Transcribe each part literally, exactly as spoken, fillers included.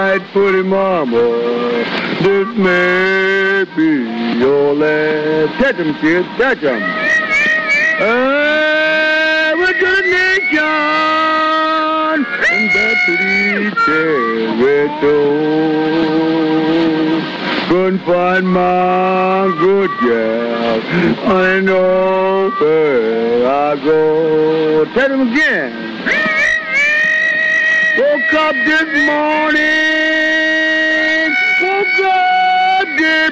Pretty mama, this may be your last. Catch 'em, kids, catch 'em. Hey, we're to the nation, and that's pretty territory. Couldn't find my good gal, I know where I go. Tell them again. Woke up this morning, woke up day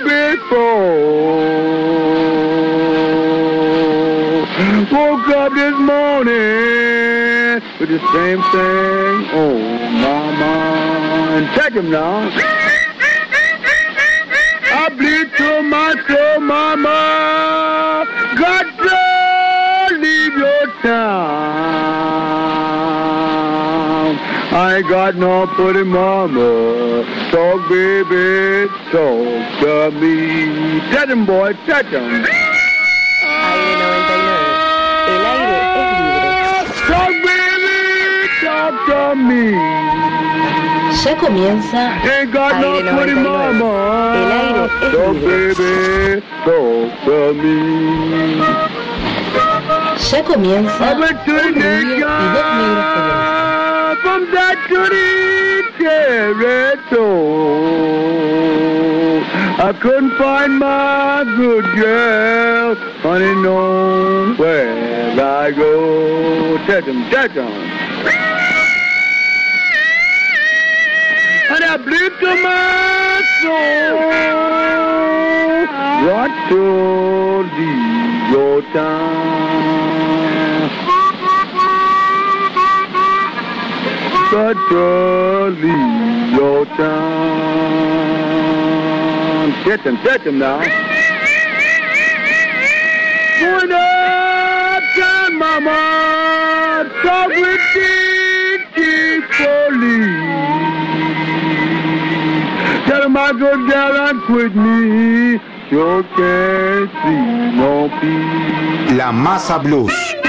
before. Woke up this morning with the same thing on my mind. Take him now. I bleed to my soul, mama. Got to leave your town. I ain't got no pretty mama. Talk, baby, talk to me. Touch him, boy, touch him. Aire noventa y nueve. El aire es libre. Talk, baby, talk to me. Ya comienza Ain't got no Aire pretty noventa y nueve. mama. El aire es Talk, libre. baby, talk to me. Ya comienza I went to un the rubio y dos negros periodistas. from that to the territory. I couldn't find my good girl, honey, nowhere I go. Touch 'em, touch 'em. And I bleed to my soul. What to leave your town? Got to leave your town. Touch 'em, touch 'em now. Going up time, mama. Talk with the chief police. Tell 'em my good gal and quit me. Sure can't see no peace. La Masa Blues.